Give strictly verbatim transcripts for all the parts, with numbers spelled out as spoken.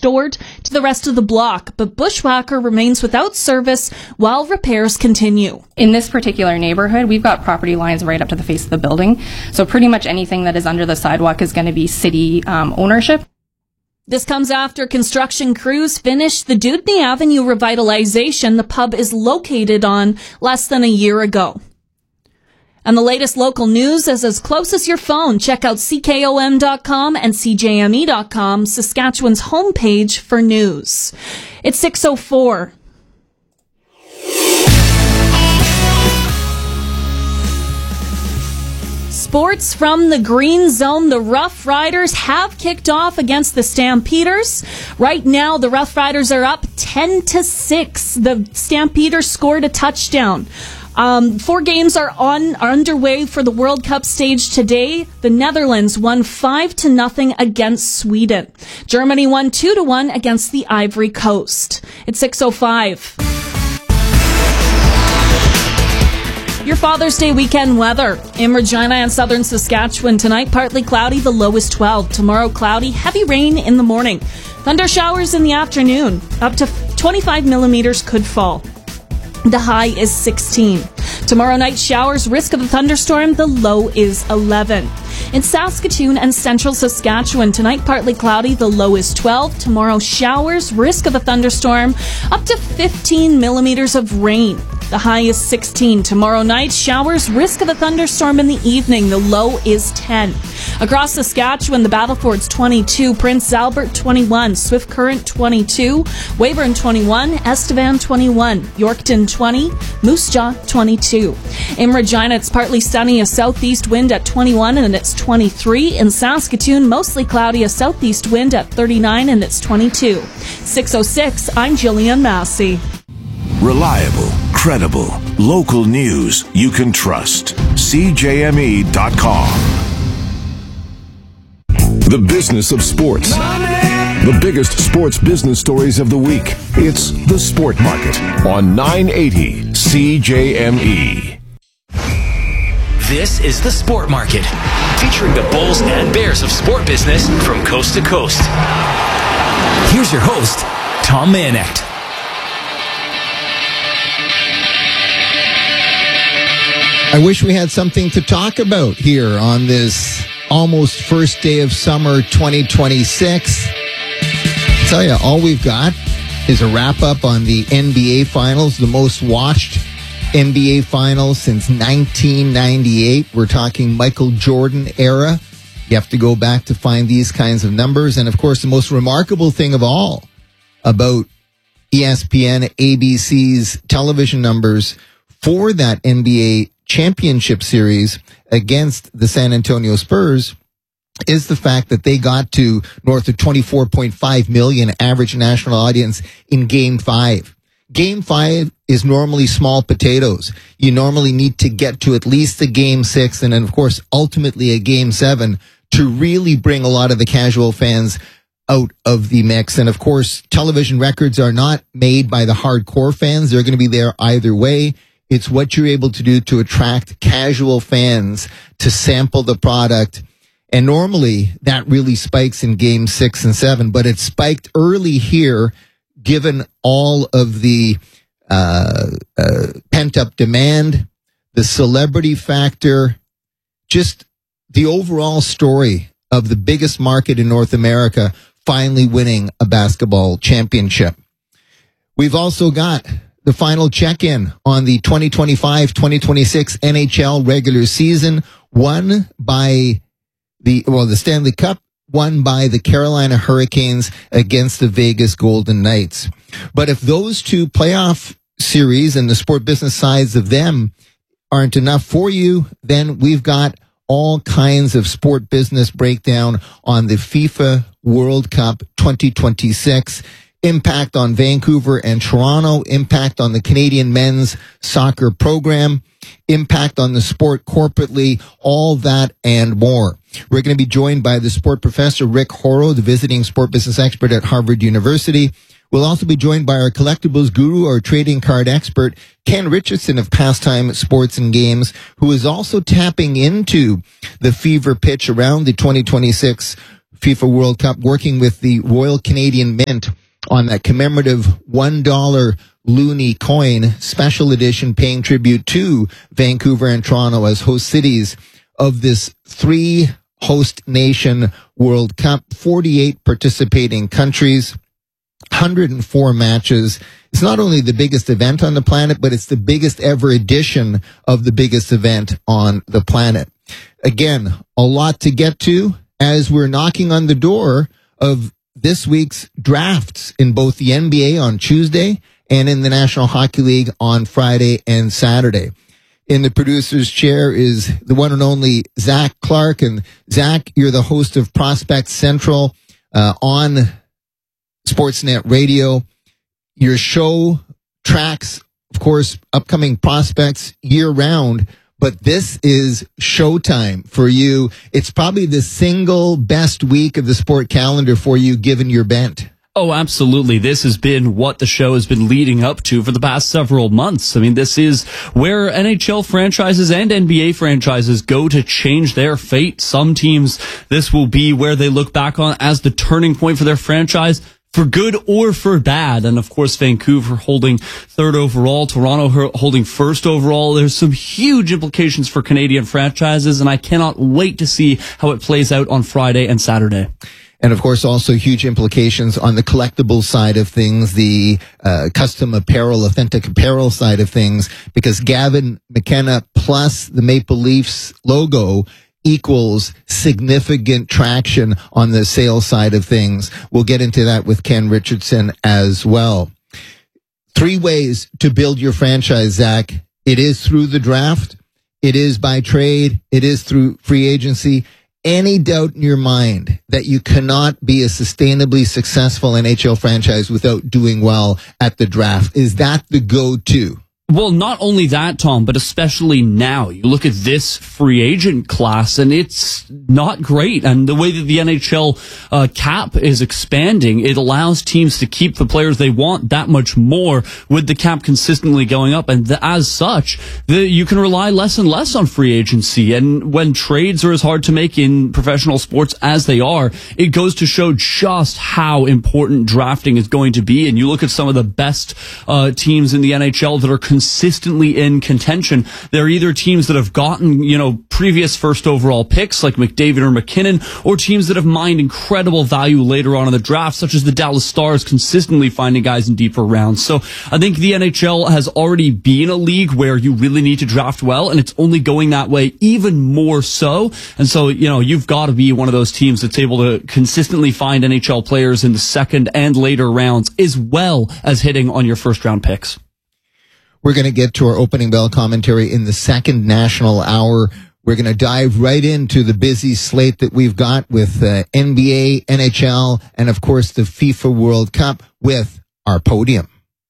restored to the rest of the block, but Bushwhacker remains without service while repairs continue. In this particular neighborhood, we've got property lines right up to the face of the building, so pretty much anything that is under the sidewalk is going to be city um, ownership. This comes after construction crews finished the Dewdney Avenue revitalization the pub is located on less than a year ago. And the latest local news is as close as your phone. Check out C K O M dot com and C J M E dot com, Saskatchewan's homepage for news. It's six oh four. Sports from the Green Zone. The Rough Riders have kicked off against the Stampeders. Right now, the Rough Riders are up ten to six. The Stampeders scored a touchdown. Um, four games are on are underway for the World Cup stage today. The Netherlands won five to nothing against Sweden. Germany won two to one against the Ivory Coast. It's six oh five. Your Father's Day weekend weather. In Regina and southern Saskatchewan tonight, partly cloudy, the low is twelve. Tomorrow, cloudy, heavy rain in the morning. Thunder showers in the afternoon. Up to twenty-five millimeters could fall. The high is sixteen. Tomorrow night, showers, risk of a thunderstorm, the low is eleven. In Saskatoon and central Saskatchewan, tonight partly cloudy, the low is twelve. Tomorrow, showers, risk of a thunderstorm, up to fifteen millimeters of rain. The high is sixteen. Tomorrow night, showers, risk of a thunderstorm in the evening. The low is ten. Across Saskatchewan, the Battlefords twenty-two, Prince Albert twenty-one, Swift Current twenty-two, Weyburn twenty-one, Estevan twenty-one, Yorkton twenty, Moose Jaw twenty-two. In Regina, it's partly sunny, a southeast wind at twenty-one and it's twenty-three. In Saskatoon, mostly cloudy, a southeast wind at thirty-nine and it's twenty-two. six oh six, I'm Jillian Massey. Reliable, credible, local news you can trust. C J M E dot com. The business of sports. The biggest sports business stories of the week. It's The Sport Market on nine eighty C J M E. This is The Sport Market, featuring the Bulls and Bears of sport business from coast to coast. Here's your host, Tom Manet. I wish we had something to talk about here on this almost first day of summer twenty twenty-six. I tell you, all we've got is a wrap-up on the N B A Finals, the most watched N B A Finals since nineteen ninety-eight. We're talking Michael Jordan era. You have to go back to find these kinds of numbers. And, of course, the most remarkable thing of all about E S P N, A B C's television numbers for that N B A championship series against the San Antonio Spurs is the fact that they got to north of twenty-four point five million average national audience in game five. Game five is normally small potatoes. You normally need to get to at least a game six and then, of course, ultimately a game seven to really bring a lot of the casual fans out of the mix. And, of course, television records are not made by the hardcore fans. They're going to be there either way. It's what you're able to do to attract casual fans to sample the product. And normally that really spikes in game six and seven, but it spiked early here given all of the uh, uh, pent-up demand, the celebrity factor, just the overall story of the biggest market in North America finally winning a basketball championship. We've also got the final check-in on the twenty twenty-five twenty twenty-six N H L regular season, won by the, well, the Stanley Cup, won by the Carolina Hurricanes against the Vegas Golden Knights. But if those two playoff series and the sport business sides of them aren't enough for you, then we've got all kinds of sport business breakdown on the FIFA World Cup twenty twenty-six. Impact on Vancouver and Toronto, impact on the Canadian men's soccer program, impact on the sport corporately, all that and more. We're going to be joined by the sport professor, Rick Horrow, the visiting sport business expert at Harvard University. We'll also be joined by our collectibles guru, our trading card expert, Ken Richardson of Pastime Sports and Games, who is also tapping into the fever pitch around the twenty twenty-six FIFA World Cup, working with the Royal Canadian Mint on that commemorative one dollar loonie coin, special edition, paying tribute to Vancouver and Toronto as host cities of this three host nation World Cup, forty-eight participating countries, one hundred four matches. It's not only the biggest event on the planet, but it's the biggest ever edition of the biggest event on the planet. Again, a lot to get to as we're knocking on the door of this week's drafts in both the N B A on Tuesday and in the National Hockey League on Friday and Saturday. In the producer's chair is the one and only Zach Clark. And Zach, you're the host of Prospect Central uh, on Sportsnet Radio. Your show tracks, of course, upcoming prospects year round, but this is showtime for you. It's probably the single best week of the sport calendar for you, given your bent. Oh, absolutely. This has been what the show has been leading up to for the past several months. I mean, this is where N H L franchises and N B A franchises go to change their fate. Some teams, this will be where they look back on as the turning point for their franchise, for good or for bad. And of course, Vancouver holding third overall, Toronto holding first overall. There's some huge implications for Canadian franchises, and I cannot wait to see how it plays out on Friday and Saturday. And of course, also huge implications on the collectible side of things, the uh, custom apparel, authentic apparel side of things, because Gavin McKenna plus the Maple Leafs logo equals significant traction on the sales side of things. We'll get into that with Ken Richardson as well. Three ways to build your franchise, Zach. It is through the draft. It is by trade. It is through free agency. Any doubt in your mind that you cannot be a sustainably successful N H L franchise without doing well at the draft? Is that the go-to? Well, not only that, Tom, but especially now. You look at this free agent class, and it's not great. And the way that the N H L uh, cap is expanding, it allows teams to keep the players they want that much more with the cap consistently going up. And the, as such, the, you can rely less and less on free agency. And when trades are as hard to make in professional sports as they are, it goes to show just how important drafting is going to be. And you look at some of the best uh, teams in the N H L that are consistently in contention. They're either teams that have gotten, you know, previous first overall picks like McDavid or McKinnon, or teams that have mined incredible value later on in the draft, such as the Dallas Stars, consistently finding guys in deeper rounds. So I think the N H L has already been a league where you really need to draft well, and it's only going that way even more so. And so, you know, you've got to be one of those teams that's able to consistently find N H L players in the second and later rounds, as well as hitting on your first round picks. We're going to get to our opening bell commentary in the second national hour. We're going to dive right into the busy slate that we've got with uh, N B A, N H L, and of course the FIFA World Cup with our podium.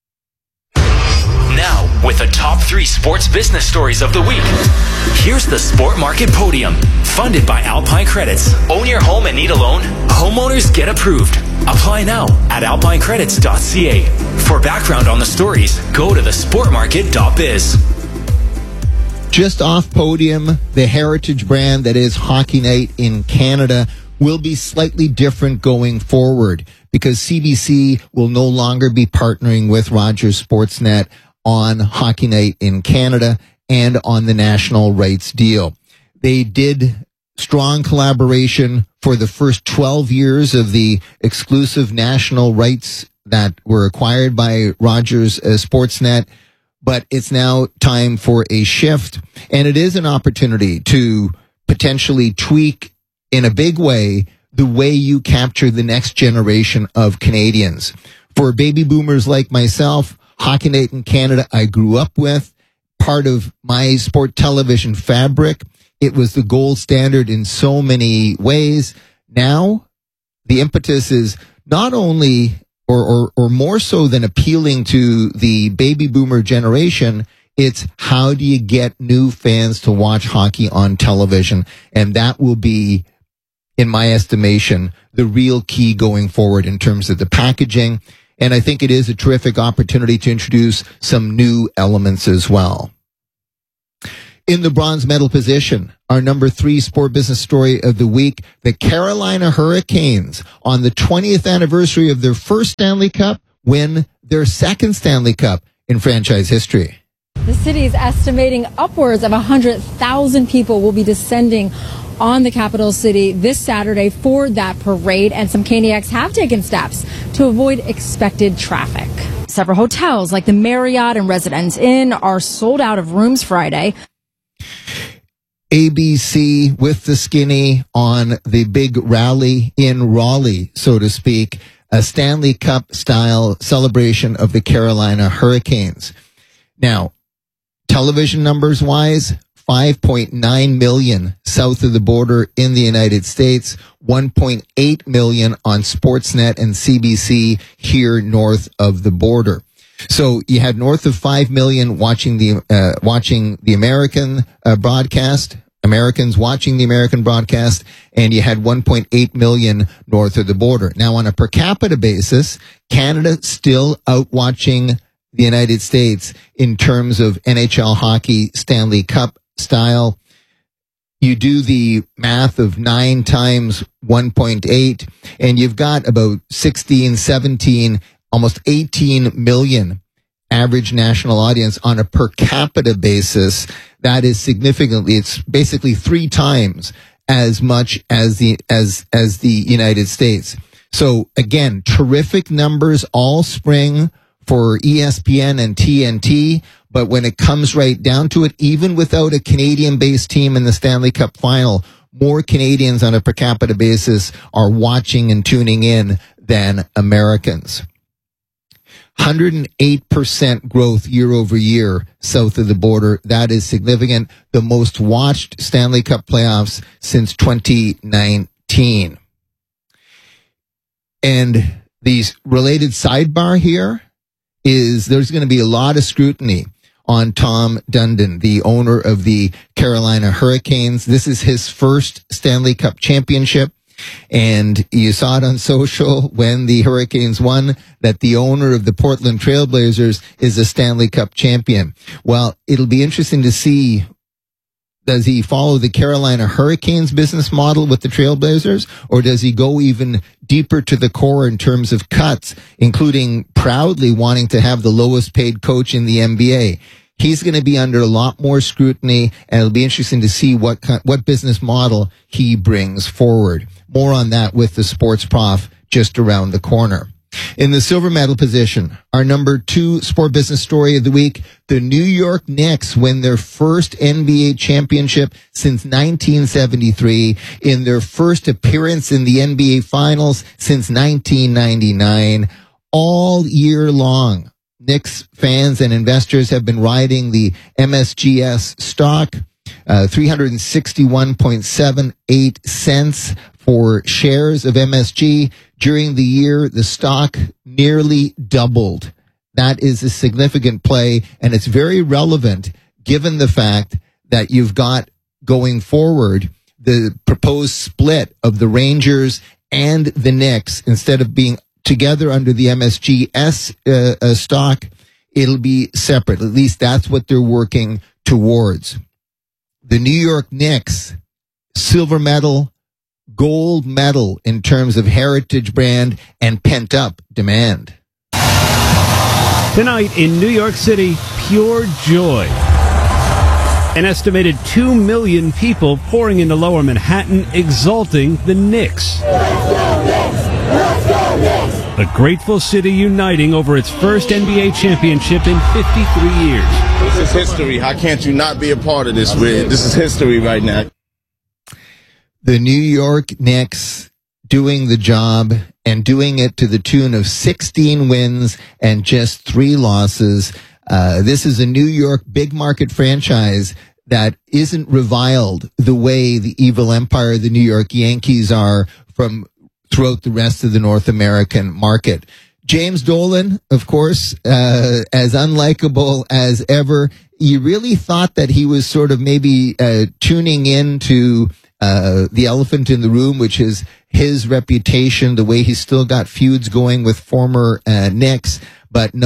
Now, with the top three sports business stories of the week, here's the Sport Market Podium, funded by Alpine Credits. Own your home and need a loan? Homeowners get approved. Apply now at alpine credits dot c a. For background on the stories, go to the sport market dot biz. Just off podium, the heritage brand that is Hockey Night in Canada will be slightly different going forward because C B C will no longer be partnering with Rogers Sportsnet on Hockey Night in Canada and on the national rights deal. They did strong collaboration for the first twelve years of the exclusive national rights that were acquired by Rogers uh, Sportsnet, but it's now time for a shift, and it is an opportunity to potentially tweak in a big way the way you capture the next generation of Canadians. For baby boomers like myself, Hockey Night in Canada I grew up with, part of my sport television fabric. It was the gold standard in so many ways. Now, the impetus is not only, or, or, or more so than appealing to the baby boomer generation, it's how do you get new fans to watch hockey on television? And that will be, in my estimation, the real key going forward in terms of the packaging. And I think it is a terrific opportunity to introduce some new elements as well. In the bronze medal position, our number three sport business story of the week, the Carolina Hurricanes, on the twentieth anniversary of their first Stanley Cup, win their second Stanley Cup in franchise history. The city is estimating upwards of one hundred thousand people will be descending on the capital city this Saturday for that parade, and some Caniacs have taken steps to avoid expected traffic. Several hotels like the Marriott and Residence Inn are sold out of rooms Friday. A B C with the skinny on the big rally in Raleigh, so to speak, a Stanley Cup style celebration of the Carolina Hurricanes. Now, television numbers wise, five point nine million south of the border in the United States, one point eight million on Sportsnet and C B C here north of the border. So you had north of five million watching the uh, watching the American uh, broadcast, Americans watching the American broadcast, and you had one point eight million north of the border. Now, on a per capita basis, Canada still out watching the United States in terms of N H L hockey Stanley Cup style. You do the math of nine times one point eight, and you've got about sixteen, seventeen, almost eighteen million average national audience on a per capita basis. That is significantly, it's basically three times as much as the, as, as the United States. So again, terrific numbers all spring for E S P N and T N T. But when it comes right down to it, even without a Canadian-based team in the Stanley Cup final, more Canadians on a per capita basis are watching and tuning in than Americans. one hundred eight percent growth year over year south of the border. That is significant. The most watched Stanley Cup playoffs since twenty nineteen. And the related sidebar here is there's going to be a lot of scrutiny on Tom Dundon, the owner of the Carolina Hurricanes. This is his first Stanley Cup championship. And you saw it on social when the Hurricanes won that the owner of the Portland Trailblazers is a Stanley Cup champion. Well, it'll be interesting to see, does he follow the Carolina Hurricanes business model with the Trailblazers, or does he go even deeper to the core in terms of cuts, including proudly wanting to have the lowest paid coach in the N B A? He's going to be under a lot more scrutiny, and it'll be interesting to see what what business model he brings forward. More on that with the Sports Prof just around the corner. In the silver medal position, our number two sport business story of the week, the New York Knicks win their first N B A championship since nineteen seventy-three, in their first appearance in the N B A Finals since nineteen ninety-nine. All year long, Knicks fans and investors have been riding the M S G S stock, uh, three hundred sixty-one point seven eight cents for shares of M S G. During the year, the stock nearly doubled. That is a significant play, and it's very relevant given the fact that you've got going forward the proposed split of the Rangers and the Knicks. Instead of being together under the M S G S uh, uh, stock, it'll be separate. At least that's what they're working towards. The New York Knicks, silver medal, gold medal in terms of heritage brand and pent-up demand. Tonight in New York City, pure joy. An estimated two million people pouring into Lower Manhattan, exalting the Knicks. The grateful city uniting over its first N B A championship in fifty-three years. This is history. How can't you not be a part of this? This is history right now. The New York Knicks doing the job and doing it to the tune of sixteen wins and just three losses. Uh, this is a New York big market franchise that isn't reviled the way the evil empire, the New York Yankees, are from throughout the rest of the North American market. James Dolan, of course, uh, as unlikable as ever. You really thought that he was sort of maybe uh, tuning in to uh, the elephant in the room, which is his reputation, the way he's still got feuds going with former uh, Knicks. But no,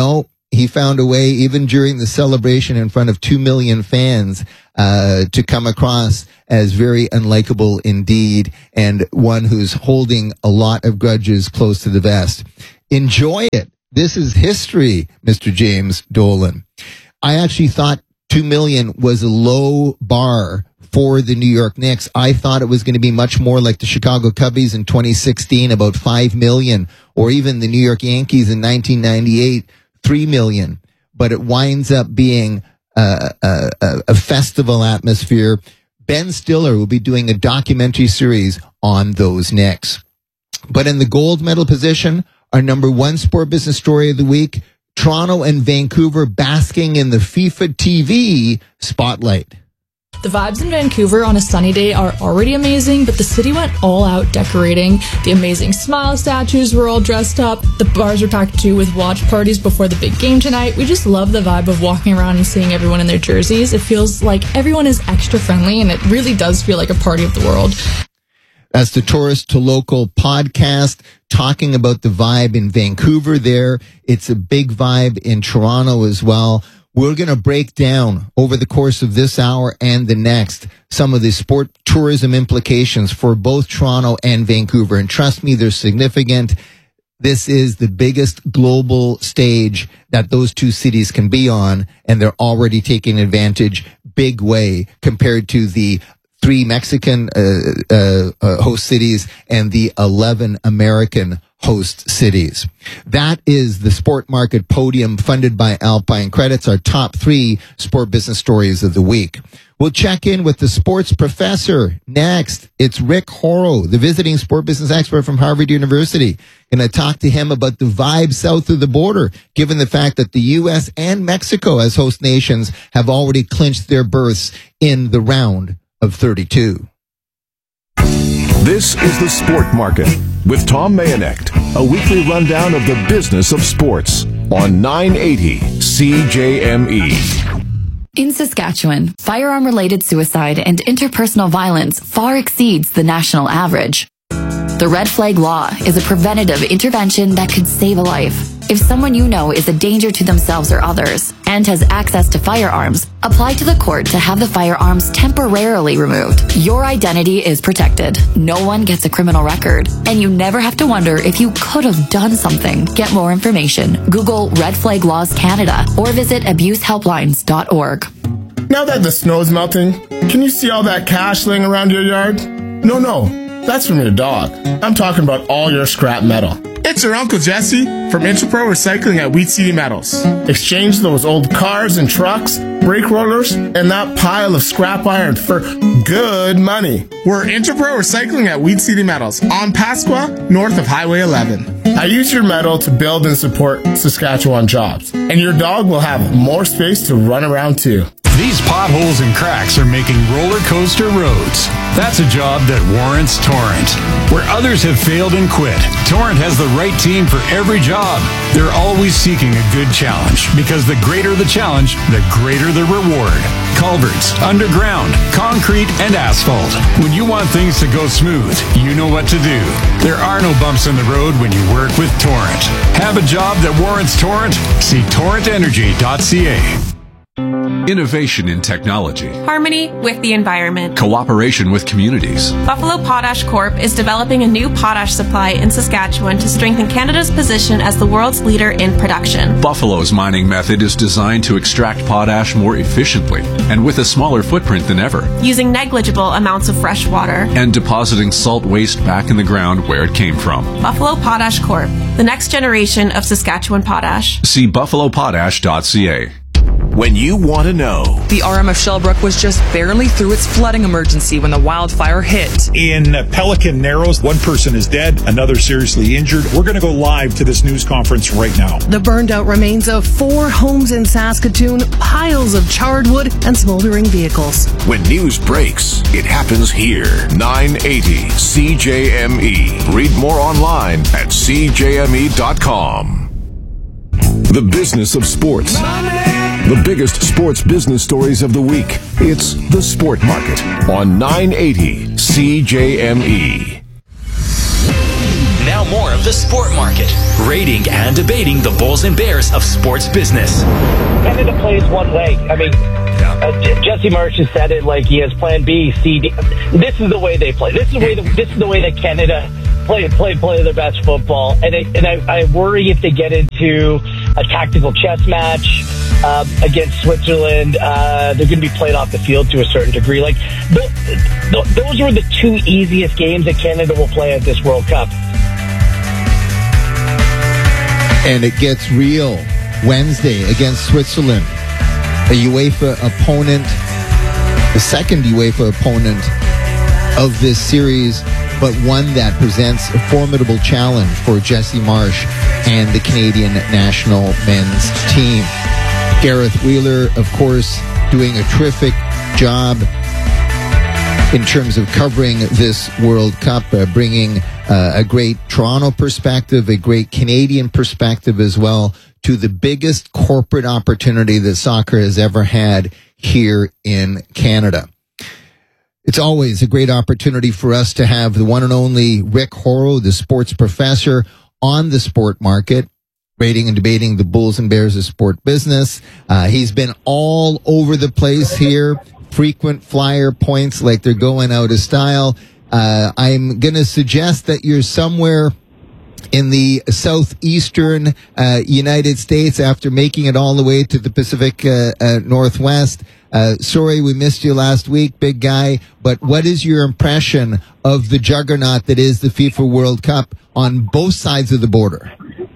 he found a way, even during the celebration in front of two million fans, uh, to come across as very unlikable indeed, and one who's holding a lot of grudges close to the vest. Enjoy it. This is history, Mister James Dolan. I actually thought two million was a low bar for the New York Knicks. I thought it was going to be much more like the Chicago Cubbies in twenty sixteen, about five million, or even the New York Yankees in nineteen ninety-eight, three million. But it winds up being a, a, a festival atmosphere. Ben Stiller will be doing a documentary series on those Knicks. But in the gold medal position, our number one sport business story of the week, Toronto and Vancouver basking in the FIFA T V spotlight. The vibes in Vancouver on a sunny day are already amazing, but the city went all out decorating. The amazing smile statues were all dressed up. The bars were packed too with watch parties before the big game tonight. We just love the vibe of walking around and seeing everyone in their jerseys. It feels like everyone is extra friendly, and it really does feel like a party of the world. That's the Tourist to Local podcast, talking about the vibe in Vancouver there. It's a big vibe in Toronto as well. We're going to break down over the course of this hour and the next some of the sport tourism implications for both Toronto and Vancouver. And trust me, they're significant. This is the biggest global stage that those two cities can be on, and they're already taking advantage big way compared to the three Mexican uh, uh, uh, host cities and the eleven American host cities. That is the Sport Market Podium, funded by Alpine Credits, our top three sport business stories of the week. We'll check in with the sports professor next. It's Rick Horrow, the visiting sport business expert from Harvard University. Going to talk to him about the vibe south of the border, given the fact that the U S and Mexico as host nations have already clinched their berths in the round of thirty-two. This is the Sport Market with Tom Mayonet, a weekly rundown of the business of sports on nine eighty C J M E. In Saskatchewan, firearm-related suicide and interpersonal violence far exceeds the national average. The Red Flag Law is a preventative intervention that could save a life. If someone you know is a danger to themselves or others and has access to firearms, apply to the court to have the firearms temporarily removed. Your identity is protected. No one gets a criminal record, and you never have to wonder if you could have done something. Get more information. Google Red Flag Laws Canada or visit abuse helplines dot org. Now that the snow's melting, can you see all that cash laying around your yard? No, no, that's from your dog. I'm talking about all your scrap metal. It's your Uncle Jesse from Interpro Recycling at Wheat City Metals. Exchange those old cars and trucks, brake rollers, and that pile of scrap iron for good money. We're Interpro Recycling at Wheat City Metals on Pasqua, north of Highway eleven. I use your metal to build and support Saskatchewan jobs, and your dog will have more space to run around too. These potholes and cracks are making roller coaster roads. That's a job that warrants Torrent. Where others have failed and quit, Torrent has the right team for every job. They're always seeking a good challenge, because the greater the challenge, the greater the reward. Culverts, underground, concrete, and asphalt. When you want things to go smooth, you know what to do. There are no bumps in the road when you work with Torrent. Have a job that warrants Torrent? See torrent energy dot c a. Innovation in technology. Harmony with the environment. Cooperation with communities. Buffalo Potash Corp is developing a new potash supply in Saskatchewan to strengthen Canada's position as the world's leader in production. Buffalo's mining method is designed to extract potash more efficiently and with a smaller footprint than ever. Using negligible amounts of fresh water. And depositing salt waste back in the ground where it came from. Buffalo Potash Corp, the next generation of Saskatchewan potash. See buffalo potash dot c a. When you want to know. The R M F Shellbrook was just barely through its flooding emergency when the wildfire hit. In Pelican Narrows, one person is dead, another seriously injured. We're going to go live to this news conference right now. The burned out remains of four homes in Saskatoon, piles of charred wood, and smoldering vehicles. When news breaks, it happens here. nine eighty C J M E. Read more online at c j m e dot com. The business of sports. The biggest sports business stories of the week. It's the Sport Market on nine eighty C J M E. Now more of the Sport Market, rating and debating the bulls and bears of sports business. Canada plays one way. I mean, uh, J- Jesse Marsh has said it like he has plan B, C, D. This is the way they play. This is the way. The, this is the way that Canada play play play their best football. And I, and I, I worry if they get into a tactical chess match uh, against Switzerland, uh, they're going to be played off the field to a certain degree. Like th- th- those were the two easiest games that Canada will play at this World Cup. And it gets real Wednesday against Switzerland, a UEFA opponent, the second UEFA opponent of this series, but one that presents a formidable challenge for Jesse Marsh and the Canadian national men's team. Gareth Wheeler, of course, doing a terrific job in terms of covering this World Cup, uh, bringing uh, a great Toronto perspective, a great Canadian perspective as well, to the biggest corporate opportunity that soccer has ever had here in Canada. It's always a great opportunity for us to have the one and only Rick Horrow, the sports professor, on the Sport Market, rating and debating the bulls and bears of sport business. Uh, he's been all over the place here, frequent flyer points like they're going out of style. Uh, I'm going to suggest that you're somewhere in the southeastern uh, United States after making it all the way to the Pacific uh, uh, Northwest. Uh, sorry we missed you last week, big guy, but what is your impression of the juggernaut that is the FIFA World Cup on both sides of the border?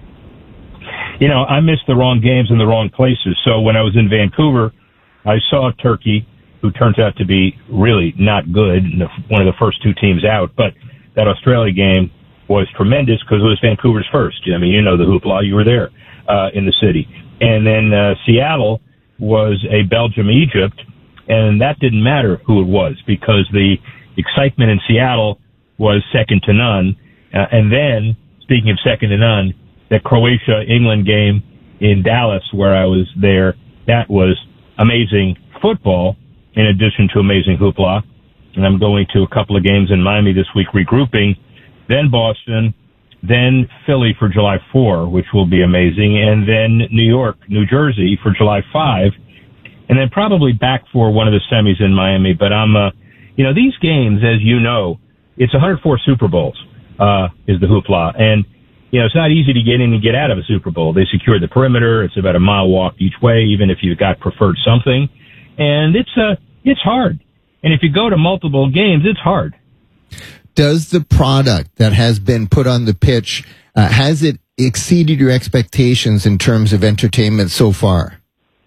You know, I missed the wrong games in the wrong places. So when I was in Vancouver, I saw Turkey, who turns out to be really not good, one of the first two teams out, but that Australia game was tremendous because it was Vancouver's first. I mean, you know the hoopla, you were there uh, in the city. And then uh, Seattle was a Belgium-Egypt, and that didn't matter who it was because the excitement in Seattle was second to none. Uh, and then, speaking of second to none, the Croatia-England game in Dallas where I was there, that was amazing football in addition to amazing hoopla. And I'm going to a couple of games in Miami this week regrouping, then Boston, then Philly for July fourth, which will be amazing, and then New York, New Jersey for July fifth, and then probably back for one of the semis in Miami. But I'm, uh, you know, these games, as you know, it's one hundred four Super Bowls, uh, is the hoopla. And, you know, it's not easy to get in and get out of a Super Bowl. They secure the perimeter. It's about a mile walk each way, even if you've got preferred something. And it's, uh, it's hard. And if you go to multiple games, it's hard. Does the product that has been put on the pitch, uh, has it exceeded your expectations in terms of entertainment so far?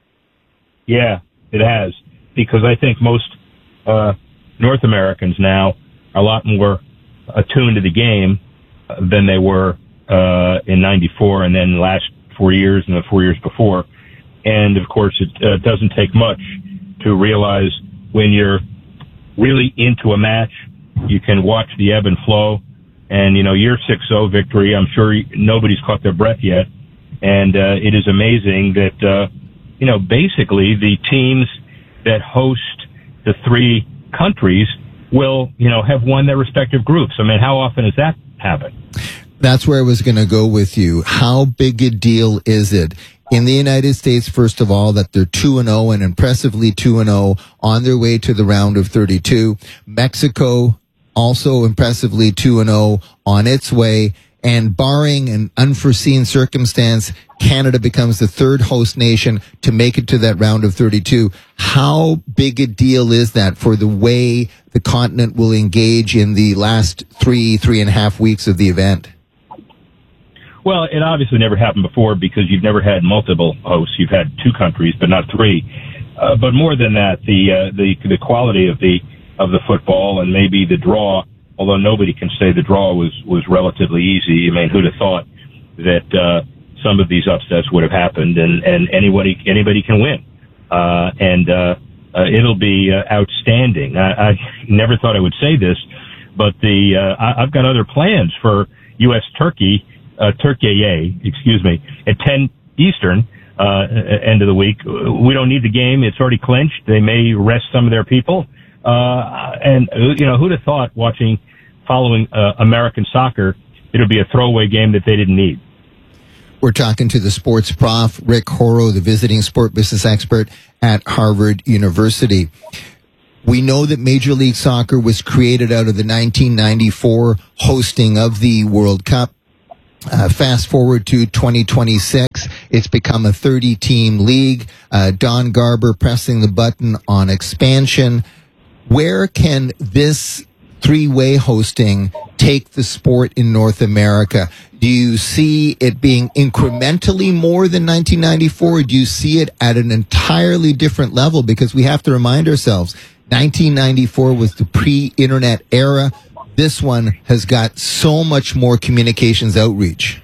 Yeah, it has. Because I think most uh, North Americans now are a lot more attuned to the game than they were uh, in ninety-four and then the last four years and the four years before. And, of course, it uh, doesn't take much to realize when you're really into a match, you can watch the ebb and flow. And, you know, your six oh victory, I'm sure nobody's caught their breath yet. And uh, it is amazing that, uh, you know, basically the teams that host the three countries will, you know, have won their respective groups. I mean, how often has that happened? That's where I was going to go with you. How big a deal is it in the United States, first of all, that they're two and oh and impressively two and oh on their way to the round of thirty-two? Mexico, also impressively two and oh on its way. And barring an unforeseen circumstance, Canada becomes the third host nation to make it to that round of thirty-two. How big a deal is that for the way the continent will engage in the last three, three and a half weeks of the event? Well, it obviously never happened before because you've never had multiple hosts. You've had two countries, but not three. Uh, but more than that, the, uh, the, the quality of the, of the football and maybe the draw, although nobody can say the draw was, was relatively easy. I mean, who'd have thought that, uh, some of these upsets would have happened and, and anybody, anybody can win. Uh, and, uh, uh, it'll be uh, outstanding. I, I never thought I would say this, but the, uh, I, I've got other plans for U S Turkey. Uh, Turkey, excuse me, at ten Eastern, uh, end of the week. We don't need the game. It's already clinched. They may rest some of their people. Uh, and, you know, who'd have thought watching, following, uh, American soccer it'll be a throwaway game that they didn't need. We're talking to the sports prof, Rick Horrow, the visiting sport business expert at Harvard University. We know that Major League Soccer was created out of the nineteen ninety-four hosting of the World Cup. Uh, fast forward to twenty twenty-six, it's become a thirty-team league. Uh, Don Garber pressing the button on expansion. Where can this three-way hosting take the sport in North America? Do you see it being incrementally more than nineteen ninety-four? Or do you see it at an entirely different level? Because we have to remind ourselves, nineteen ninety-four was the pre-internet era. This one has got so much more communications outreach.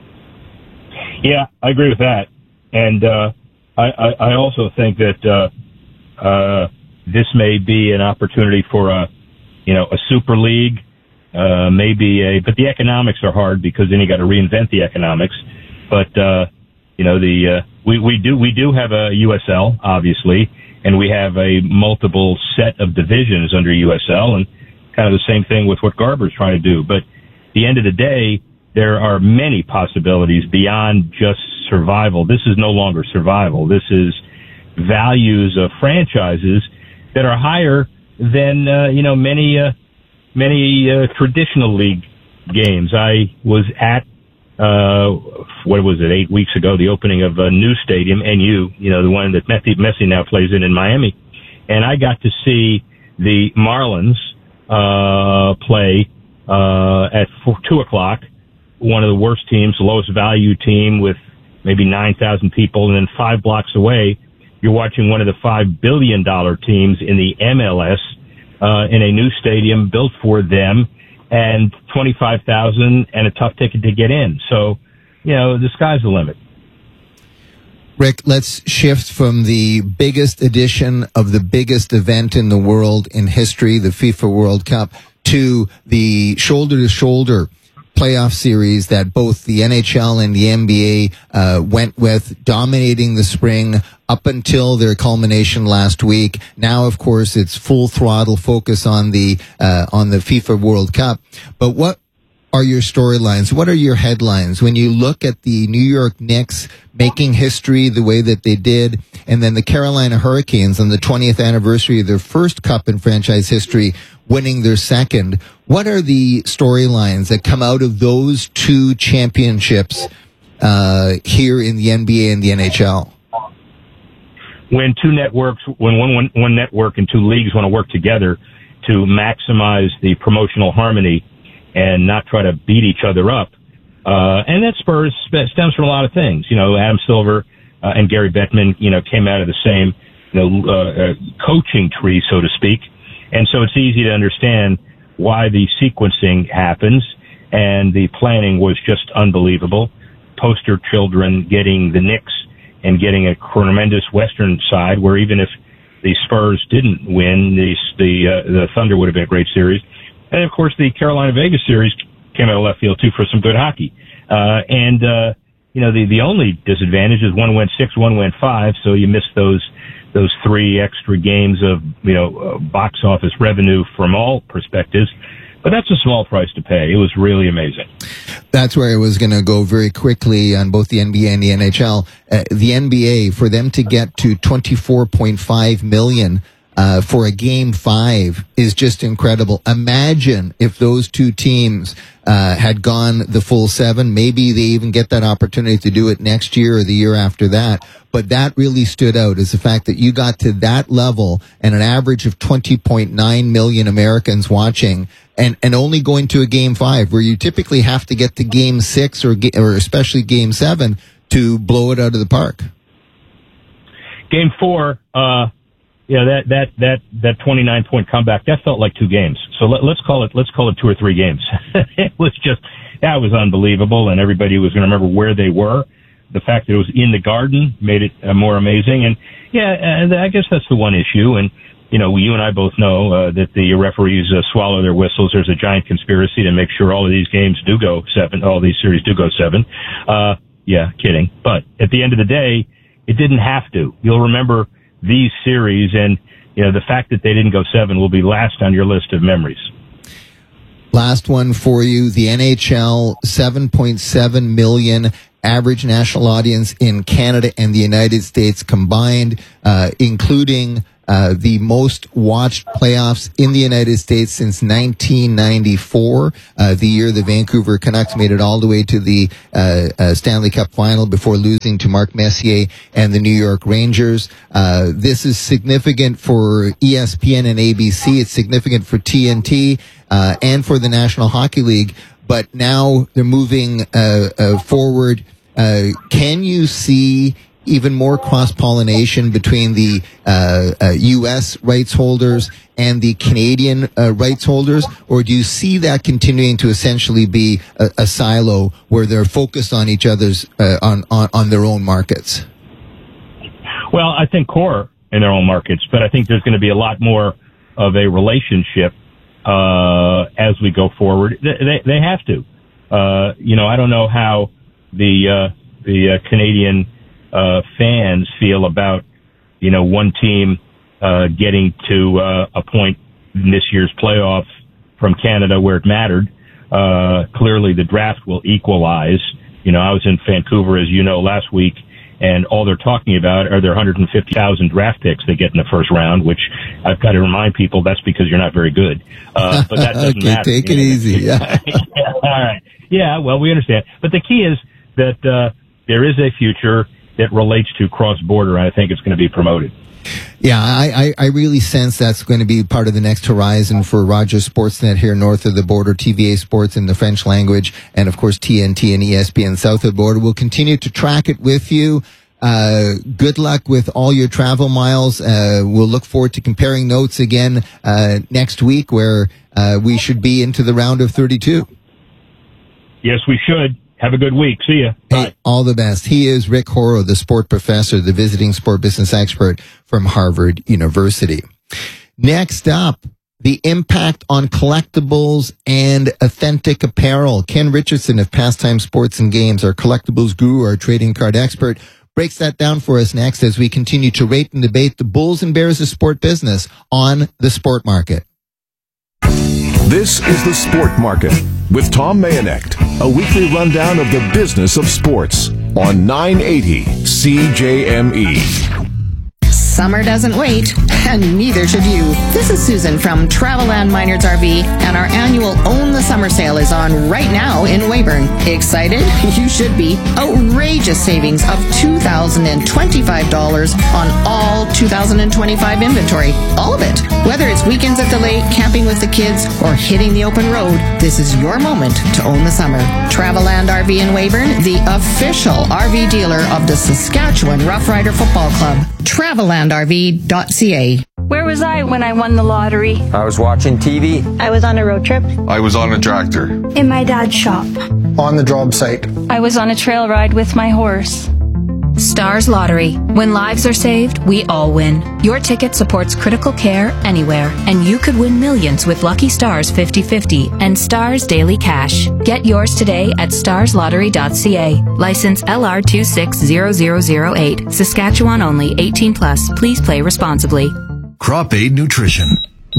Yeah, I agree with that. And uh, I, I, I also think that uh, uh, this may be an opportunity for a, you know, a super league, uh, maybe a, but the economics are hard because then you got to reinvent the economics. But, uh, you know, the, uh, we, we do, we do have a U S L, obviously, and we have a multiple set of divisions under U S L, and kind of the same thing with what Garber's trying to do. But at the end of the day, there are many possibilities beyond just survival. This is no longer survival. This is values of franchises that are higher than, uh, you know, many, uh, many, uh, traditional league games. I was at, uh, what was it, eight weeks ago, the opening of a new stadium, N U, you know, the one that Messi, Messi now plays in in Miami. And I got to see the Marlins, uh, play, uh, at four, two o'clock, one of the worst teams, the lowest value team with maybe nine thousand people. And then five blocks away, you're watching one of the five billion dollars teams in the M L S, uh, in a new stadium built for them, and twenty-five thousand and a tough ticket to get in. So, you know, the sky's the limit. Rick, let's shift from the biggest edition of the biggest event in the world in history, the FIFA World Cup, to the shoulder-to-shoulder playoff series that both the N H L and the N B A uh, went with, dominating the spring up until their culmination last week. Now, of course, it's full throttle focus on the uh, on the FIFA World Cup. But what are your storylines? What are your headlines when you look at the New York Knicks making history the way that they did, and then the Carolina Hurricanes on the twentieth anniversary of their first cup in franchise history winning their second? What are the storylines that come out of those two championships uh, here in the N B A and the N H L? When two networks, when one, one, one network and two leagues want to work together to maximize the promotional harmony and not try to beat each other up. Uh, and that spurs, stems from a lot of things. You know, Adam Silver uh, and Gary Bettman, you know, came out of the same, you know, uh, uh, coaching tree, so to speak. And so it's easy to understand why the sequencing happens, and the planning was just unbelievable. Poster children getting the Knicks and getting a tremendous Western side, where even if the Spurs didn't win, the the, uh, the Thunder would have been a great series. And of course, the Carolina-Vegas series came out of left field too for some good hockey. Uh, and, uh, you know, the, the only disadvantage is one went six, one went five. So you missed those, those three extra games of, you know, uh, box office revenue from all perspectives. But that's a small price to pay. It was really amazing. That's where I was going to go very quickly on both the N B A and the N H L. Uh, the N B A, for them to get to twenty-four point five million Uh, for a game five is just incredible. Imagine if those two teams uh, had gone the full seven. Maybe they even get that opportunity to do it next year or the year after that. But that really stood out, is the fact that you got to that level and an average of twenty point nine million Americans watching, and, and only going to a game five, where you typically have to get to game six or ga- or especially game seven to blow it out of the park. Game four, uh, Yeah, that, that, that, that twenty-nine point comeback, that felt like two games. So let, let's call it, let's call it two or three games. It was just, that was unbelievable, and everybody was going to remember where they were. The fact that it was in the Garden made it uh, more amazing. And yeah, uh, I guess that's the one issue. And, you know, you and I both know, uh, that the referees uh, swallow their whistles. There's a giant conspiracy to make sure all of these games do go seven, all these series do go seven. Uh, yeah, kidding. But at the end of the day, it didn't have to. You'll remember these series, and you know, the fact that they didn't go seven will be last on your list of memories. Last one for you. The N H L, seven point seven million average national audience in Canada and the United States combined, uh, including uh, the most watched playoffs in the United States since nineteen ninety-four, uh, the year the Vancouver Canucks made it all the way to the uh, uh, Stanley Cup final before losing to Mark Messier and the New York Rangers. Uh, this is significant for E S P N and A B C. It's significant for T N T uh, and for the National Hockey League. But now they're moving uh, uh, forward. Uh, can you see even more cross-pollination between the uh, uh, U S rights holders and the Canadian uh, rights holders? Or do you see that continuing to essentially be a, a silo where they're focused on each other's, uh, on, on, on their own markets? Well, I think core in their own markets, but I think there's going to be a lot more of a relationship uh, as we go forward. They, they, they have to. Uh, you know, I don't know how the uh, the uh, Canadian uh, fans feel about, you know, one team uh, getting to uh, a point in this year's playoffs from Canada where it mattered. Uh, clearly, the draft will equalize. You know, I was in Vancouver, as you know, last week, and all they're talking about are their one hundred fifty thousand draft picks they get in the first round, which I've got to remind people that's because you're not very good. Uh, but that doesn't okay, matter. Take it easy. Yeah. yeah. All right. Yeah, well, we understand. But the key is that uh, there is a future that relates to cross-border, and I think it's going to be promoted. Yeah, I, I, I really sense that's going to be part of the next horizon for Rogers Sportsnet here north of the border, T V A Sports in the French language, and of course T N T and E S P N south of the border. We'll continue to track it with you. Uh, good luck with all your travel miles. Uh, we'll look forward to comparing notes again uh, next week, where uh, we should be into the round of thirty-two. Yes, we should. Have a good week. See ya. Bye. Hey, all the best. He is Rick Horrow, the sport professor, the visiting sport business expert from Harvard University. Next up, the impact on collectibles and authentic apparel. Ken Richardson of Pastime Sports and Games, our collectibles guru, our trading card expert, breaks that down for us next as we continue to rate and debate the bulls and bears of sport business on the Sport Market. This is the Sport Market with Tom Mayonet, a weekly rundown of the business of sports on nine eighty C J M E. Summer doesn't wait, and neither should you. This is Susan from Travelland Minards R V, and our annual Own the Summer sale is on right now in Weyburn. Excited? You should be. Outrageous savings of two thousand twenty-five dollars on all two thousand twenty-five inventory. All of it. Whether it's weekends at the lake, camping with the kids, or hitting the open road, this is your moment to own the summer. Travelland R V in Weyburn, the official R V dealer of the Saskatchewan Roughrider Football Club. Travelland R V dot C A. Where was I when I won the lottery? I was watching T V. I was on a road trip. I was on a tractor. In my dad's shop. On the job site. I was on a trail ride with my horse. Stars Lottery. When lives are saved, we all win. Your ticket supports critical care anywhere, and you could win millions with Lucky Stars fifty fifty and Stars Daily Cash. Get yours today at stars lottery dot C A. License L R two six zero zero zero eight. Saskatchewan only. eighteen plus. Please play responsibly. Crop Aid Nutrition.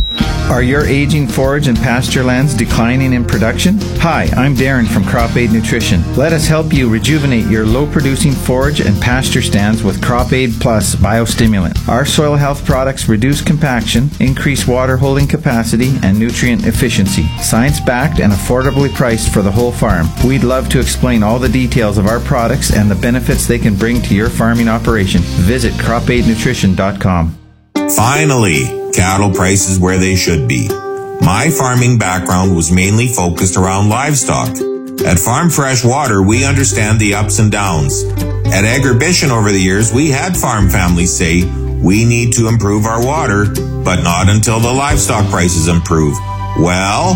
Are your aging forage and pasture lands declining in production? Hi, I'm Darren from Crop Aid Nutrition. Let us help you rejuvenate your low-producing forage and pasture stands with Crop Aid Plus Biostimulant. Our soil health products reduce compaction, increase water holding capacity, and nutrient efficiency. Science-backed and affordably priced for the whole farm. We'd love to explain all the details of our products and the benefits they can bring to your farming operation. Visit crop aid nutrition dot com. Finally, cattle prices where they should be. My farming background was mainly focused around livestock. At Farm Fresh Water, we understand the ups and downs. At Agribition over the years, we had farm families say, we need to improve our water, but not until the livestock prices improve. Well,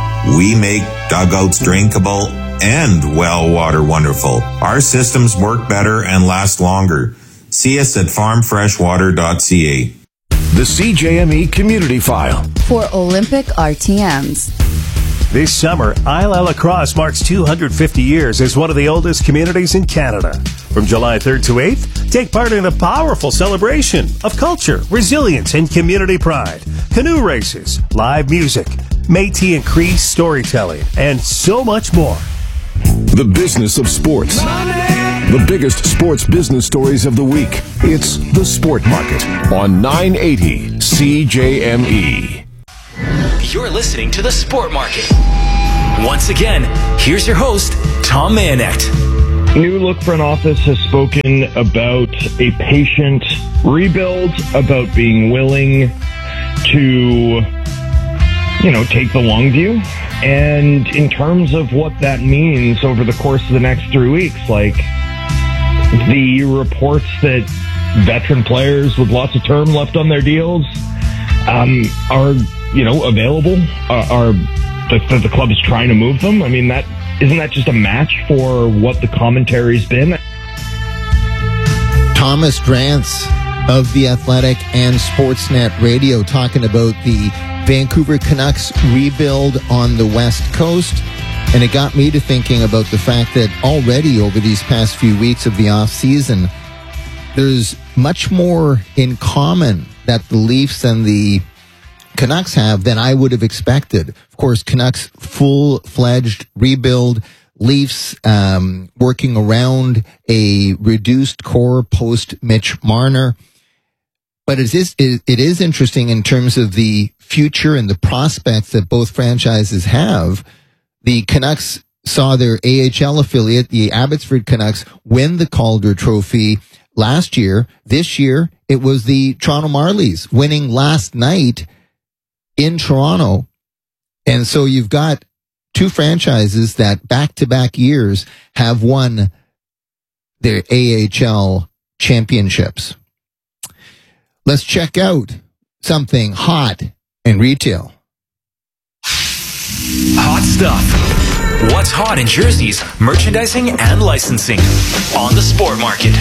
we make dugouts drinkable and well water wonderful. Our systems work better and last longer. See us at farm fresh water dot C A. The C J M E Community File for Olympic R T Ms. This summer, Isle La Crosse marks two hundred fifty years as one of the oldest communities in Canada. From July third to eighth, take part in a powerful celebration of culture, resilience, and community pride. Canoe races, live music, Métis and Cree storytelling, and so much more. The business of sports. The biggest sports business stories of the week. It's The Sport Market on nine eighty C J M E. You're listening to The Sport Market. Once again, here's your host, Tom Mayenknecht. New look front office has spoken about a patient rebuild, about being willing to, you know, take the long view. And in terms of what that means over the course of the next three weeks, like the reports that veteran players with lots of term left on their deals um, are, you know, available, are, are that the club is trying to move them. I mean, that isn't that just a match for what the commentary's been? Thomas Drance of The Athletic and Sportsnet Radio talking about the Vancouver Canucks rebuild on the West Coast. And it got me to thinking about the fact that already over these past few weeks of the off-season, there's much more in common that the Leafs and the Canucks have than I would have expected. Of course, Canucks full-fledged rebuild, Leafs um, working around a reduced core post Mitch Marner. But it is, it is interesting in terms of the future and the prospects that both franchises have. The Canucks saw their A H L affiliate, the Abbotsford Canucks, win the Calder Trophy last year. This year, it was the Toronto Marlies winning last night in Toronto. And so you've got two franchises that back-to-back years have won their A H L championships. Let's check out something hot in retail. Hot stuff. What's hot in jerseys, merchandising, and licensing on the Sport Market.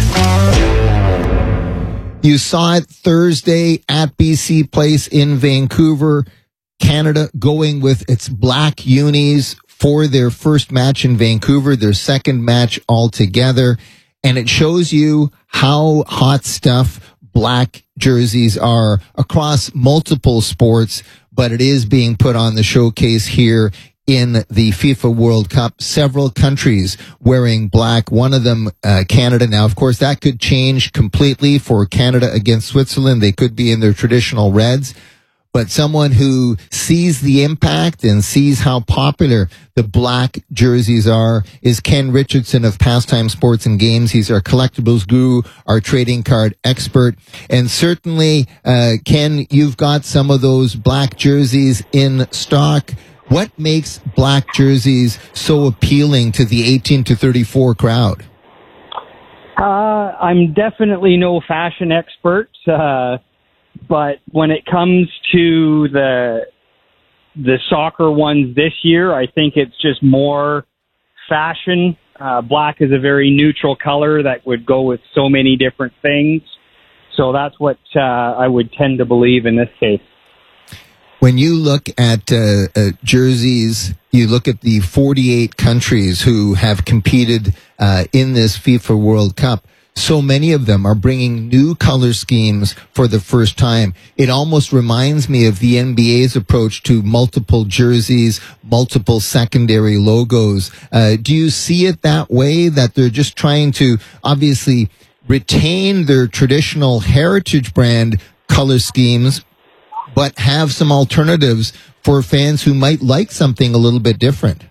You saw it Thursday at B C Place in Vancouver. Canada going with its black unis for their first match in Vancouver, their second match altogether. And it shows you how hot stuff black jerseys are across multiple sports, but it is being put on the showcase here in the FIFA World Cup. Several countries wearing black, one of them uh, Canada. Now, of course, that could change completely for Canada against Switzerland. They could be in their traditional reds. But someone who sees the impact and sees how popular the black jerseys are is Ken Richardson of Pastime Sports and Games. He's our collectibles guru, our trading card expert. And certainly, uh, Ken, you've got some of those black jerseys in stock. What makes black jerseys so appealing to the eighteen to thirty-four crowd? Uh, I'm definitely no fashion expert, uh, but when it comes to the the soccer ones this year, I think it's just more fashion. Uh, black is a very neutral color that would go with so many different things. So that's what uh, I would tend to believe in this case. When you look at uh, uh, jerseys, you look at the forty-eight countries who have competed uh, in this FIFA World Cup. So many of them are bringing new color schemes for the first time. It almost reminds me of the N B A's approach to multiple jerseys, multiple secondary logos. Uh, do you see it that way, that they're just trying to obviously retain their traditional heritage brand color schemes, but have some alternatives for fans who might like something a little bit different?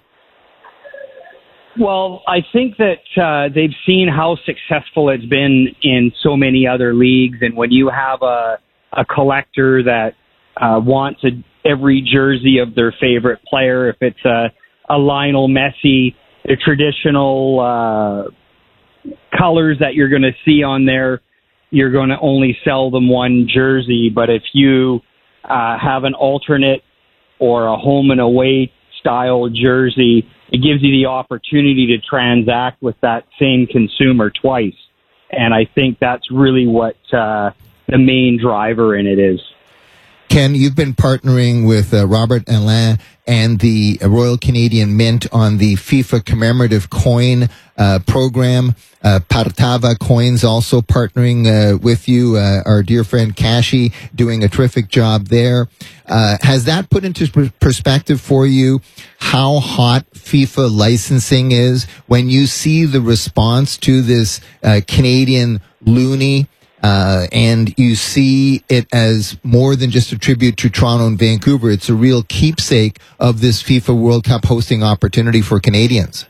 Well, I think that uh, they've seen how successful it's been in so many other leagues. And when you have a, a collector that uh, wants a, every jersey of their favorite player, if it's a, a Lionel Messi, the traditional uh, colors that you're going to see on there, you're going to only sell them one jersey. But if you uh, have an alternate or a home and away style jersey, it gives you the opportunity to transact with that same consumer twice. And I think that's really what uh, the main driver in it is. Ken, you've been partnering with uh, Robert Alain and the Royal Canadian Mint on the FIFA commemorative coin uh, program. Uh, Partava Coins also partnering uh, with you. Uh, our dear friend Kashi doing a terrific job there. Uh, has that put into pr- perspective for you how hot FIFA licensing is when you see the response to this uh, Canadian loonie? Uh, and you see it as more than just a tribute to Toronto and Vancouver. It's a real keepsake of this FIFA World Cup hosting opportunity for Canadians.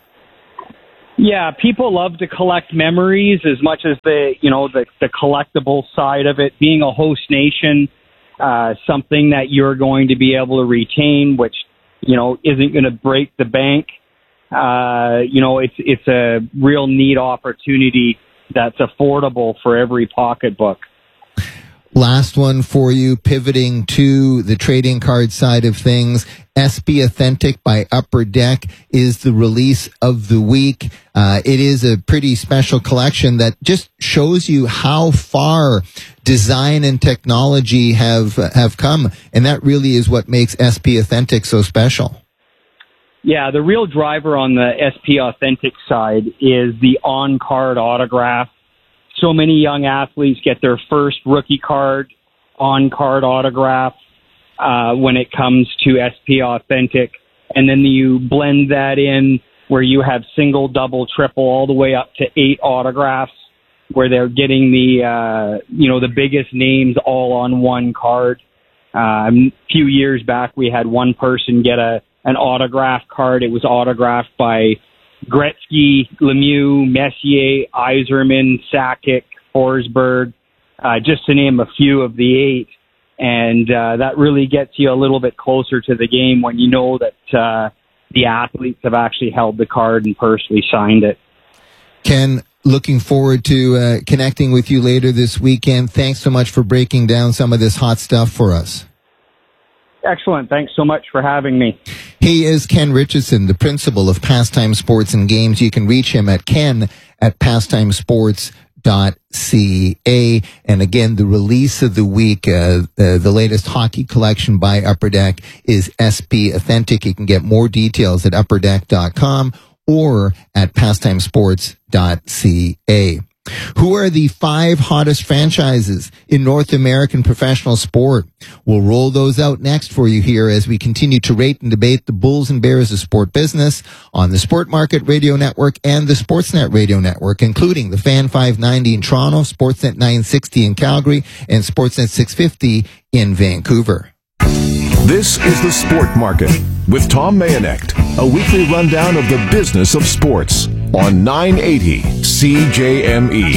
Yeah, people love to collect memories as much as the, you know, the, the collectible side of it. Being a host nation, uh, something that you're going to be able to retain, which, you know, isn't going to break the bank. Uh, you know, it's, it's a real neat opportunity that's affordable for every pocketbook. Last one for you, pivoting to the trading card side of things. S P Authentic by Upper Deck is the release of the week. Uh, it is a pretty special collection that just shows you how far design and technology have have come, and that really is what makes S P Authentic so special. Yeah, the real driver on the S P Authentic side is the on-card autograph. So many young athletes get their first rookie card, on-card autograph uh, when it comes to S P Authentic. And then you blend that in where you have single, double, triple, all the way up to eight autographs where they're getting the, uh, you know, the biggest names all on one card. Uh, a few years back, we had one person get a an autograph card. It was autographed by Gretzky, Lemieux, Messier, Yzerman, Sakic, Forsberg, uh, just to name a few of the eight. And uh, that really gets you a little bit closer to the game when you know that uh, the athletes have actually held the card and personally signed it. Ken, looking forward to uh, connecting with you later this weekend. Thanks so much for breaking down some of this hot stuff for us. Excellent. Thanks so much for having me. He is Ken Richardson, the principal of Pastime Sports and Games. You can reach him at ken at pastimesports dot c a. And again, the release of the week, uh, uh, the latest hockey collection by Upper Deck is S P Authentic. You can get more details at upper deck dot com or at pastimesports dot c a. Who are the five hottest franchises in North American professional sport? We'll roll those out next for you here as we continue to rate and debate the Bulls and Bears of sport business on the Sport Market Radio Network and the Sportsnet Radio Network, including the Fan five ninety in Toronto, Sportsnet nine sixty in Calgary, and Sportsnet six fifty in Vancouver. This is the Sport Market with Tom Mayonet, a weekly rundown of the business of sports on nine eighty C J M E.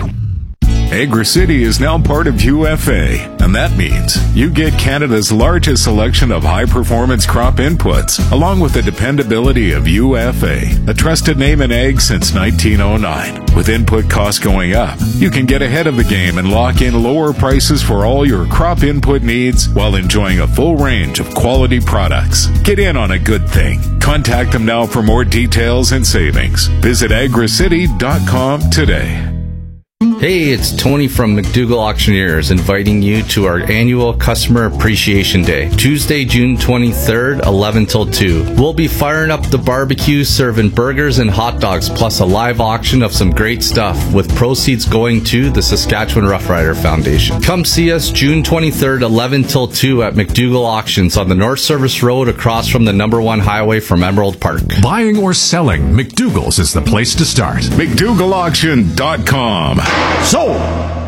Agri-City is now part of U F A, and that means you get Canada's largest selection of high-performance crop inputs, along with the dependability of U F A, a trusted name in ag since nineteen oh nine. With input costs going up, you can get ahead of the game and lock in lower prices for all your crop input needs while enjoying a full range of quality products. Get in on a good thing. Contact them now for more details and savings. Visit agri city dot com today. Hey, it's Tony from McDougall Auctioneers inviting you to our annual Customer Appreciation Day, Tuesday, June twenty-third, eleven till two. We'll be firing up the barbecue, serving burgers and hot dogs, plus a live auction of some great stuff, with proceeds going to the Saskatchewan Rough Rider Foundation. Come see us June twenty-third, eleven till two at McDougall Auctions on the North Service Road across from the number one highway from Emerald Park. Buying or selling, McDougall's is the place to start. McDougall Auction dot com. So,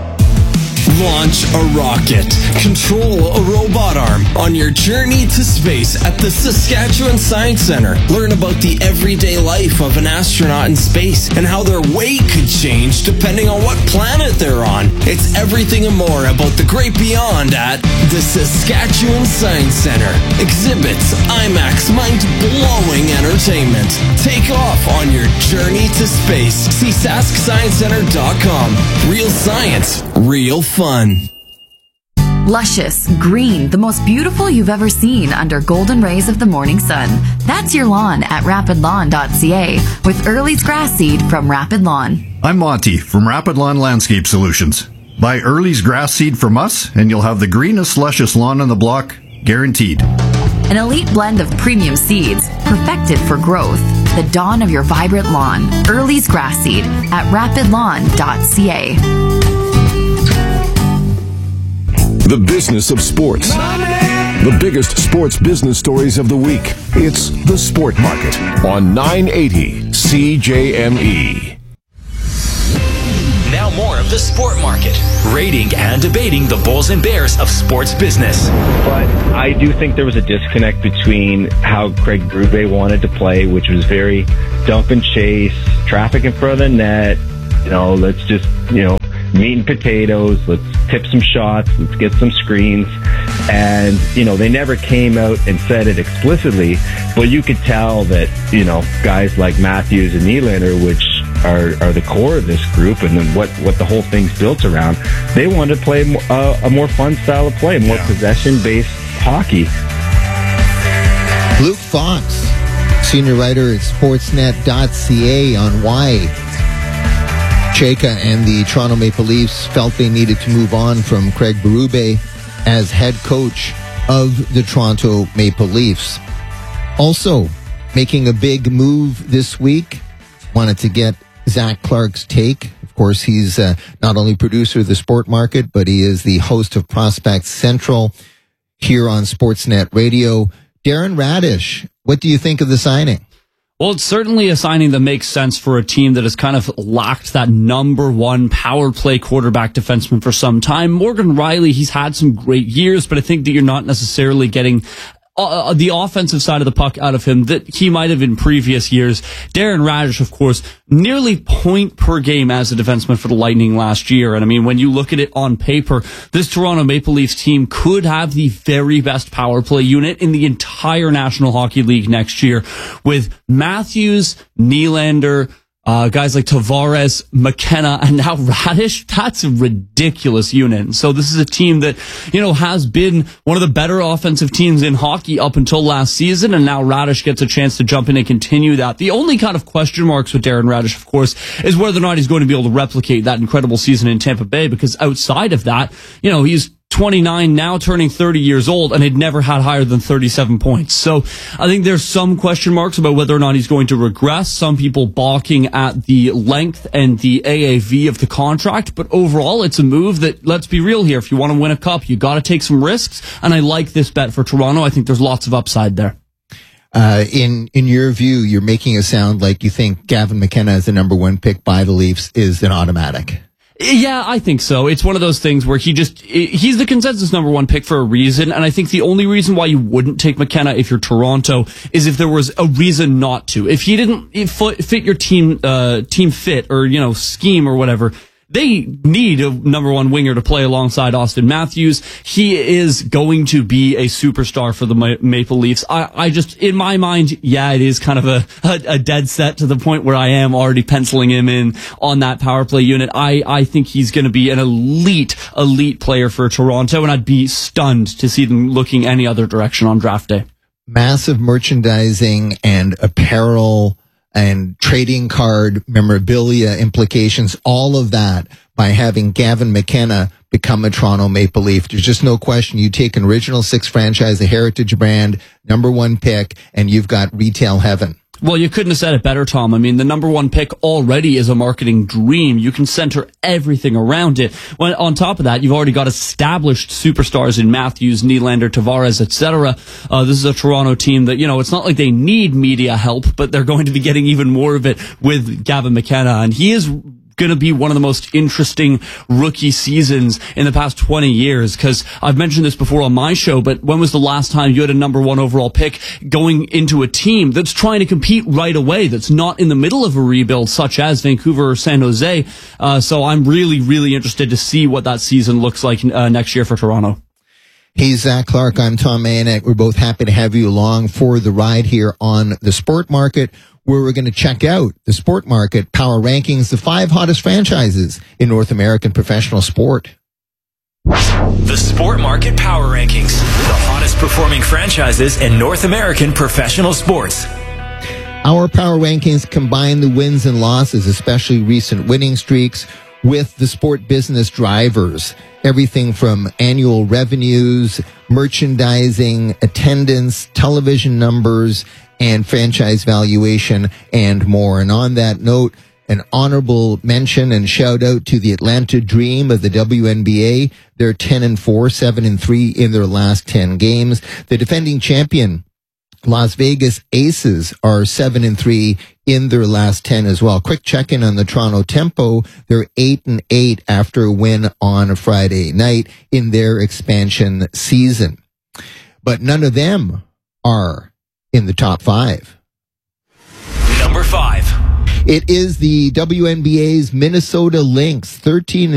launch a rocket, control a robot arm on your journey to space at the Saskatchewan Science Centre. Learn about the everyday life of an astronaut in space and how their weight could change depending on what planet they're on. It's everything and more about the great beyond at the Saskatchewan Science Centre. Exhibits, IMAX, mind-blowing entertainment. Take off on your journey to space. See sask science center dot com. Real science, real fun. Luscious, green, the most beautiful you've ever seen under golden rays of the morning sun. That's your lawn at rapid lawn dot c a with Early's grass seed from Rapid Lawn. I'm Monty from Rapid Lawn Landscape Solutions. Buy Early's grass seed from us, and you'll have the greenest, luscious lawn on the block, guaranteed. An elite blend of premium seeds, perfected for growth. The dawn of your vibrant lawn. Early's grass seed at rapid lawn dot c a. The business of sports. The biggest sports business stories of the week. It's the Sport Market on nine eighty C J M E. Now more of the Sport Market, rating and debating the Bulls and Bears of sports business. But I do think there was a disconnect between how Craig Berube wanted to play, which was very dump and chase, traffic in front of the net, you know, let's just, you know, meat and potatoes, let's tip some shots, let's get some screens. And, you know, they never came out and said it explicitly, but you could tell that, you know, guys like Matthews and Nylander, which are, are the core of this group and then what, what the whole thing's built around, they wanted to play a, a more fun style of play, more yeah. possession-based hockey. Luke Fox, senior writer at sportsnet dot c a on why Chayka and the Toronto Maple Leafs felt they needed to move on from Craig Berube as head coach of the Toronto Maple Leafs. Also, making a big move this week, wanted to get Zach Clark's take. Of course, he's uh, not only producer of the Sport Market, but he is the host of Prospects Central here on Sportsnet Radio. Darren Radish, what do you think of the signing? Well, it's certainly a signing that makes sense for a team that has kind of lacked that number one power play quarterback defenseman for some time. Morgan Riley, he's had some great years, but I think that you're not necessarily getting Uh, the offensive side of the puck out of him that he might have in previous years. Darren Radish, of course, nearly point per game as a defenseman for the Lightning last year. And I mean, when you look at it on paper, this Toronto Maple Leafs team could have the very best power play unit in the entire National Hockey League next year with Matthews, Nylander, Uh, guys like Tavares, McKenna, and now Radish. That's a ridiculous unit. So this is a team that, you know, has been one of the better offensive teams in hockey up until last season, and now Radish gets a chance to jump in and continue that. The only kind of question marks with Darren Radish, of course, is whether or not he's going to be able to replicate that incredible season in Tampa Bay, because outside of that, you know, he's twenty-nine, now turning thirty years old, and had never had higher than thirty-seven points. So I think there's some question marks about whether or not he's going to regress. Some people balking at the length and the A A V of the contract, but overall it's a move that, let's be real here, if you want to win a cup, you got to take some risks, and I like this bet for Toronto. I think there's lots of upside there. Uh, in, in your view, you're making it sound like you think Gavin McKenna as the number one pick by the Leafs is an automatic. Yeah, I think so. It's one of those things where he just, he's the consensus number one pick for a reason. And I think the only reason why you wouldn't take McKenna if you're Toronto is if there was a reason not to. If he didn't fit your team, uh, team fit or, you know, scheme or whatever, they need a number one winger to play alongside Austin Matthews. He is going to be a superstar for the Ma- Maple Leafs. I, I just, in my mind, yeah, it is kind of a, a, a dead set to the point where I am already penciling him in on that power play unit. I, I think he's going to be an elite, elite player for Toronto, and I'd be stunned to see them looking any other direction on draft day. Massive merchandising and apparel and trading card memorabilia implications, all of that by having Gavin McKenna become a Toronto Maple Leaf. There's just no question. You take an Original Six franchise, a heritage brand, number one pick, and you've got retail heaven. Well, you couldn't have said it better, Tom. I mean, the number one pick already is a marketing dream. You can center everything around it. When, on top of that, you've already got established superstars in Matthews, Nylander, Tavares, et cetera. Uh, this is a Toronto team that, you know, it's not like they need media help, but they're going to be getting even more of it with Gavin McKenna. And he is going to be one of the most interesting rookie seasons in the past twenty years, because I've mentioned this before on my show, but when was the last time you had a number one overall pick going into a team that's trying to compete right away, that's not in the middle of a rebuild, such as Vancouver or San Jose? Uh, so I'm really, really interested to see what that season looks like uh, next year for Toronto. Hey, Zach Clark, I'm Tom Mayanek. We're both happy to have you along for the ride here on the Sport Market, where we're going to check out the Sport Market Power Rankings, the five hottest franchises in North American professional sport. The Sport Market Power Rankings, the hottest performing franchises in North American professional sports. Our Power Rankings combine the wins and losses, especially recent winning streaks, with the sport business drivers. Everything from annual revenues, merchandising, attendance, television numbers, and franchise valuation, and more. And on that note, an honorable mention and shout out to the Atlanta Dream of the W N B A. They're ten and four, seven and three in their last ten games. The defending champion, Las Vegas Aces, are seven and three in their last ten as well. Quick check-in on the Toronto Tempo. They're eight and eight after a win on a Friday night in their expansion season. But none of them are in the top five. Number five. It is the W N B A's Minnesota Lynx, thirteen